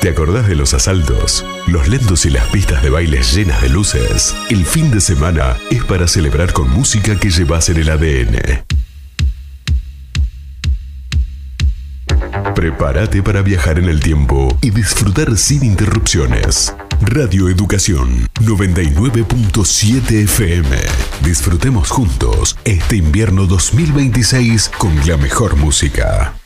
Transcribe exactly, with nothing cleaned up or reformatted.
¿Te acordás de los asaltos, los lentos y las pistas de baile llenas de luces? El fin de semana es para celebrar con música que llevas en el A D N. Prepárate para viajar en el tiempo y disfrutar sin interrupciones. Radio Educación noventa y nueve punto siete F M. Disfrutemos juntos este invierno dos mil veintiséis con la mejor música.